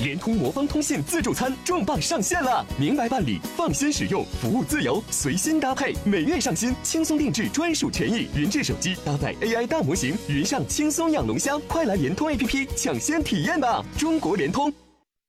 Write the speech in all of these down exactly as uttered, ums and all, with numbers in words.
联通魔方通信自助餐重磅上线了，明白办理，放心使用，服务自由，随心搭配，每月上新，轻松定制专属权益，云智手机搭载 A I 大模型，云上轻松养龙虾，快来联通 A P P 抢先体验吧！中国联通。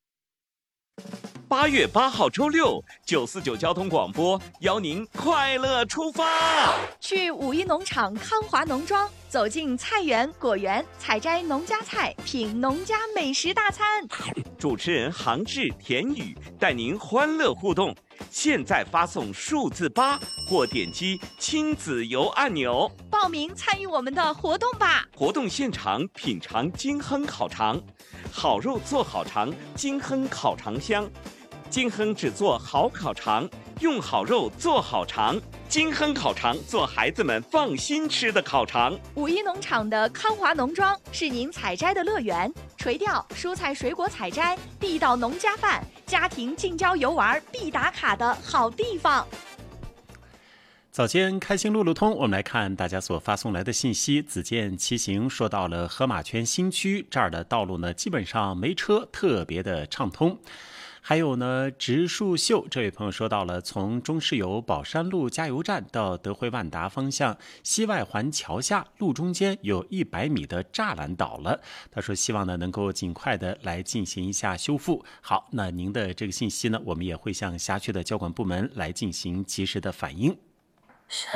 八月八号周六，九四九交通广播邀您快乐出发， 去五一农场康华农庄，走进菜园果园，采摘农家菜，品农家美食大餐。 主持人杭志、田宇带您欢乐互动。现在发送数字八或点击亲子游按钮， 报名参与我们的活动吧！ 活动现场品尝金亨烤肠，好肉做好肠，金亨烤肠香。金亨只做好烤肠，用好肉做好肠。金亨烤肠做孩子们放心吃的烤肠。 五一农场的康华农庄是您采摘的乐园，垂钓、蔬菜水果采摘、地道农家饭、家庭近郊游玩必打卡的好地方。 早间开心路路通，我们来看大家所发送来的信息。子健骑行说到了河马圈新区这儿的道路呢，基本上没车，特别的畅通。还有呢，植树秀这位朋友说到了，从中石油宝山路加油站到德惠万达方向西外环桥下路中间有一百米的栅栏倒了，他说希望呢能够尽快的来进行一下修复。好，那您的这个信息呢，我们也会向辖区的交管部门来进行及时的反映。